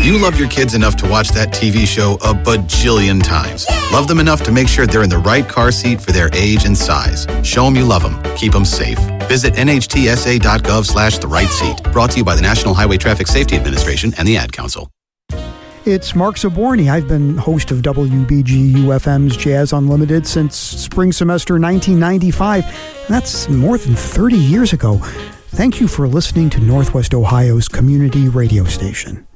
You love your kids enough to watch that TV show a bajillion times. Love them enough to make sure they're in the right car seat for their age and size. Show them you love them. Keep them safe. Visit nhtsa.gov/the right seat. Brought to you by the National Highway Traffic Safety Administration and the Ad Council. It's Mark Zaborny. I've been host of WBGU-FM's Jazz Unlimited since spring semester 1995. That's more than 30 years ago. Thank you for listening to Northwest Ohio's community radio station.